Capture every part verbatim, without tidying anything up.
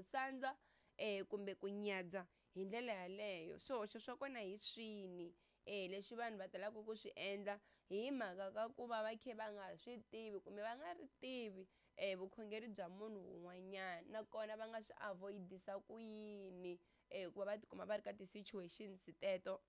sandza eh kumbe ku nyadza hi ndlela yaleyo. Swihoxo swa kona hi swini eh leswi vanhu va talaka ku swi endla hi mhaka ka ku va va khe va nga swi tivi kumbe va nga ri tivi eh vukhongeri bya munhu un'wanyana, nakona va nga swi avoid-isa ku yini eh ku va va tikuma va ri ka ti-situations teto.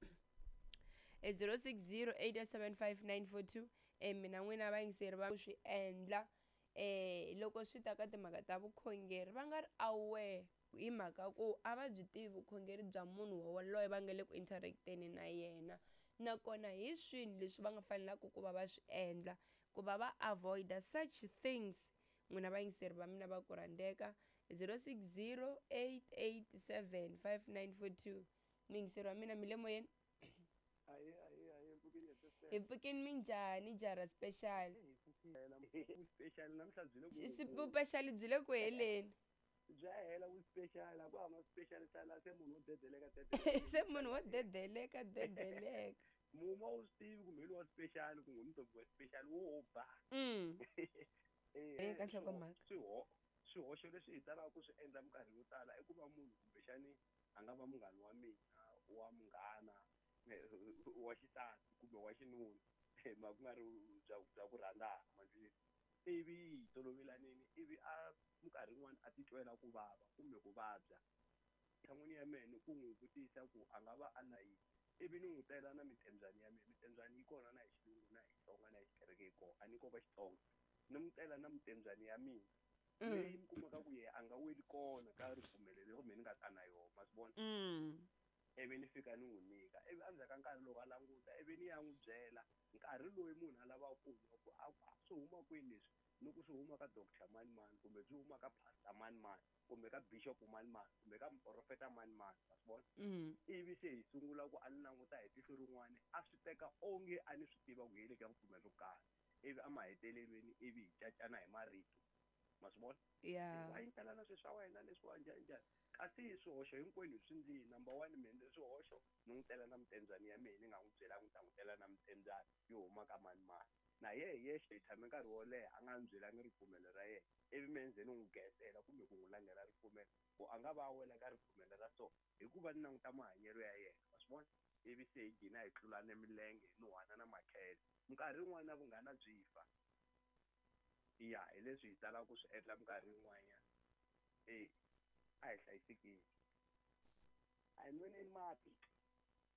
E zero six zero eight seven five nine four two eh mina n'wina vayingiseri va swi endla eh loko swi ta ka timhaka ta vukhongeri va nga ri aware hi mhaka ku a va byi tivi vukhongeri bya munhu woloye va nga le ku interact-eni na yena, nakona hi swini leswi va nga fanelaka ku va va swi endla ku va va avoid-a such things. N'wina vayingiseri va mina va ku rhandzeka zero six zero eight eight seven five nine four two. Muyingiseri wa mina mi le moyeni? Hayi hayi hayi mpfukeni hi pfukeni minjhani Jara Special? special namuntlha byi le ku vuspecial byi le ku heleni. bya hela vu special a ku hava special sala se munhu wo dedeleka dedeleka se munhu wo dedeleka dedeleka muma wu swi tivi kumbe hi wa special ku ngumntombi wa special wo ba mm eh ka nhlokomhaka swiho swihoxo leswi hi talaka ku swi endla minkarhi yo tala i ku va munhu kumbexani a nga va munghana wa mina wa munghana wa xisati kumbe wa xinuna ma ku nga ri bya bya ku rhandzana manjini ivi hi tolovelanini ivi a minkarhi yin'wana a titwela ku vava kumbe ku vabya. Ntlhan'wini ya mehe ni ku n'wi vutisa ku a nga va a na yini ivi ni n'wi tela na mitembyani ya mehe, mitembyani yi kona na hi xilungu na hi Xitsonga na hi xikereke yi kona a ni ko va Xitsonga, ni n'wi tela na mitembyani ya mina leyi mi kumaka ku yena a nga weli kona ka ripfumelo leri mehe ni nga ta na yona ma swi vona. Ivi ni fika ni n'wi nyika ivi endzhaku ka nkarhi loko a languta ivi ni ya n'wi byela nkarhi loyi munhu a lavaka ku ku a swi huma kwini leswi ni ku swi huma ka doctor mani mani kumbe byi huma ka pastor mani mani kumbe ka bishop mani mani kumbe ka muprofeta mani mani ma swi vona. Ivi se hi sungula ku a ni languta hi tihlo rin'wana a swi teka onge a ni swi tiva ku hi le ka ripfumelo ro karhi ivi a mahetelelweni ivi hi cacana hi marito ma swi vona. Yeah. Wa yintela na swilo swa wena leswiwa njhani njhani kasi swihoxo hinkwenu hi swi ndlini. Number one mende swihoxo ni n'wi tela na mitembyani ya mehe ni nga n'wi byela n'wi ta n'wi tela na mitembyani yo huma ka mani mani na yehe yexe hi tshame nkarhi wo leha a nga n'wi byelangi ripfumelo ra yena ivi mehe ndze ni n'wi getela kumbe ku n'wi langela ripfumelo ku a nga va a wela ka ripfumelo ra so hikuva ni languta mahanyelo ya yena ma swi vona. Ivi se hi gina hi tlulane milenge ni hwana na makhele minkarhi yin'wana na vunghana byi fa. Ya hi leswi hi talaka ku swi endla minkarhi yin'wanyana e a hi hlayisekile a hi nweni mati.